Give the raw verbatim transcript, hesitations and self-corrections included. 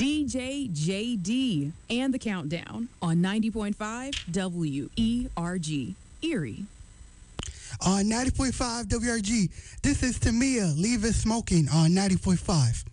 D J J D, and the countdown on ninety point five W E R G, Erie. On ninety point five W R G, this is Tamia, Leave It Smoking on ninety point five.